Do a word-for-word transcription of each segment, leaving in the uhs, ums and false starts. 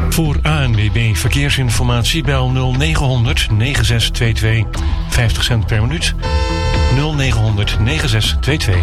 Voor A N W B Verkeersinformatie bel nul negen honderd negen zes twee twee. vijftig cent per minuut. nul negen honderd negen zes twee twee.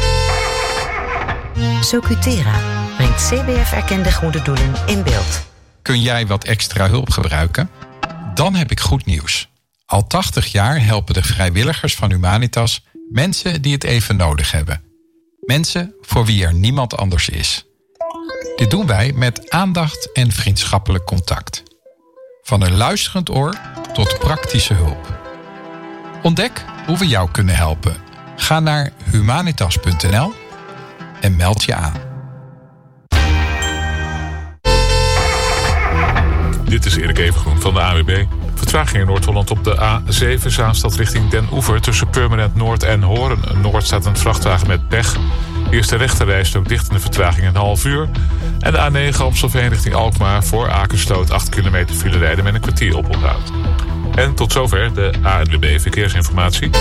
Socutera brengt C B F-erkende goede doelen in beeld. Kun jij wat extra hulp gebruiken? Dan heb ik goed nieuws. Al tachtig jaar helpen de vrijwilligers van Humanitas mensen die het even nodig hebben. Mensen voor wie er niemand anders is. Dit doen wij met aandacht en vriendschappelijk contact. Van een luisterend oor tot praktische hulp. Ontdek hoe we jou kunnen helpen. Ga naar humanitas punt n l en meld je aan. Dit is Erik Evengroen van de A W B. Vertraging in Noord-Holland op de A zeven Zaanstad richting Den Oever. Tussen Purmerend Noord en Hoorn Noord staat een vrachtwagen met pech. Hier is de rechterrijstrook dicht in de vertraging een half uur. En de A negen Amstelveen richting Alkmaar voor Akersloot acht kilometer file rijden met een kwartier oponthoud. En tot zover de A N W B Verkeersinformatie.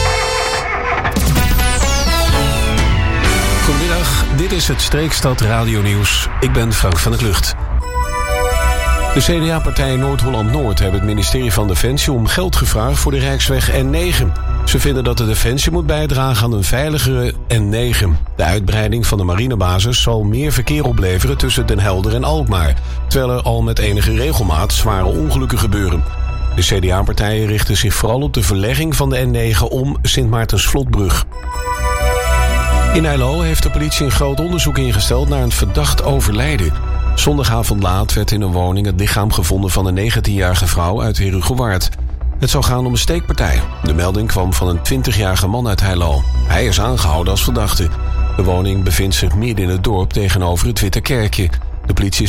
Goedemiddag, dit is het Streekstad Radio Nieuws. Ik ben Frank van der Klucht. De C D A-partij Noord-Holland-Noord hebben het ministerie van Defensie om geld gevraagd voor de Rijksweg N negen. Ze vinden dat de Defensie moet bijdragen aan een veiligere N negen. De uitbreiding van de marinebasis zal meer verkeer opleveren tussen Den Helder en Alkmaar, terwijl er al met enige regelmaat zware ongelukken gebeuren. De C D A-partijen richten zich vooral op de verlegging van de N negen om Sint Maartensvlotbrug. In Eilo heeft de politie een groot onderzoek ingesteld naar een verdacht overlijden. Zondagavond laat werd in een woning het lichaam gevonden van een negentienjarige vrouw uit Herugewaard. Het zou gaan om een steekpartij. De melding kwam van een twintigjarige man uit Heilo. Hij is aangehouden als verdachte. De woning bevindt zich midden in het dorp tegenover het Witte Kerkje. De politie